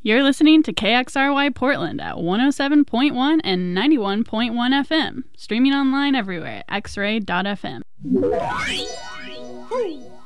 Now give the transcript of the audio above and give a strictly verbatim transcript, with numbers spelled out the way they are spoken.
You're listening to K X R Y Portland at one oh seven point one and ninety-one point one F M, streaming online everywhere at x ray dot f m.